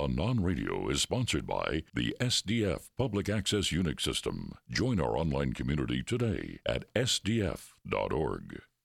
on Non-Radio is sponsored by the SDF Public Access Unix System. Join our online community today at sdf.org.